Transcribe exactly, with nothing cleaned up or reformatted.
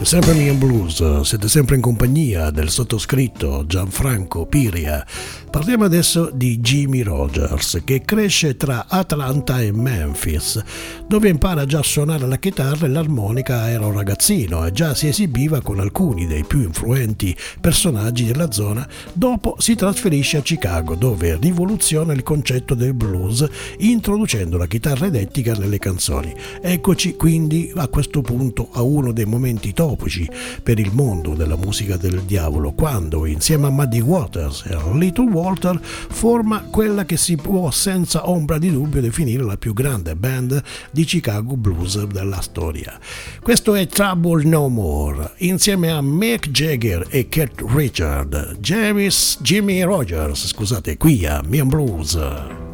Sempre Me and Blues, siete sempre in compagnia del sottoscritto Gianfranco Piria. Parliamo adesso di Jimmie Rodgers, che cresce tra Atlanta e Memphis, dove impara già a suonare la chitarra e l'armonica. Era un ragazzino e già si esibiva con alcuni dei più influenti personaggi della zona. Dopo si trasferisce a Chicago, dove rivoluziona il concetto del blues, introducendo la chitarra elettrica nelle canzoni. Eccoci quindi a questo punto a uno dei momenti topici per il mondo della musica del diavolo, quando insieme a Muddy Waters e a Little Walter forma quella che si può senza ombra di dubbio definire la più grande band di Chicago blues della storia. Questo è Trouble No More, insieme a Mick Jagger e Keith Richards. James, Jimmie Rodgers, scusate, qui a Me and Blues.